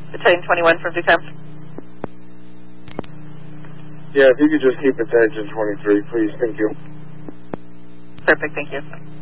Battalion 21 from VCOM. Yeah, if you could just keep it to engine 23, please. Thank you. Perfect, thank you.